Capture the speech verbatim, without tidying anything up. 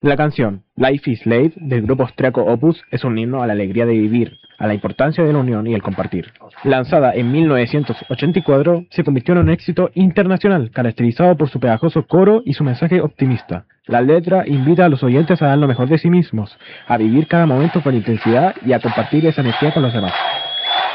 La canción Life is Late del grupo austriaco Opus es un himno a la alegría de vivir, a la importancia de la unión y el compartir. Lanzada en mil novecientos ochenta y cuatro, se convirtió en un éxito internacional, caracterizado por su pegajoso coro y su mensaje optimista. La letra invita a los oyentes a dar lo mejor de sí mismos, a vivir cada momento con intensidad y a compartir esa energía con los demás.